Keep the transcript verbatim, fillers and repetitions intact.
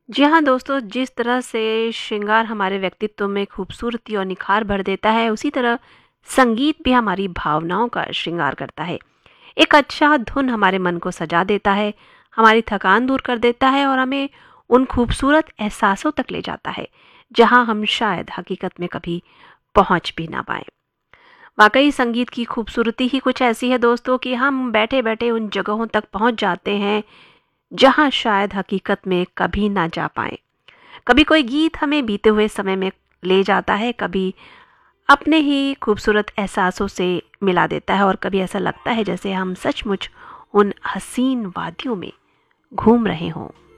जी हाँ दोस्तों, जिस तरह से श्रृंगार हमारे व्यक्तित्व में खूबसूरती और निखार भर देता है, उसी तरह संगीत भी हमारी भावनाओं का श्रृंगार करता है। एक अच्छा धुन हमारे मन को सजा देता है, हमारी थकान दूर कर देता है और हमें उन खूबसूरत एहसासों तक ले जाता है, जहाँ हम शायद हकीकत में कभी पहुँच भी ना पाएँ। वाक़ई संगीत की खूबसूरती ही कुछ ऐसी है दोस्तों कि हम बैठे-बैठे उन जगहों तक पहुँच जाते हैं, जहाँ शायद हकीकत में कभी ना जा पाएँ। कभी कोई गीत हमें बीते हुए समय में ले जाता है, कभी अपने ही खूबसूरत एहसासों से मिला देता है और कभी ऐसा लगता है जैसे हम सचमुच उन हसीन वादियों में घूम रहे हों।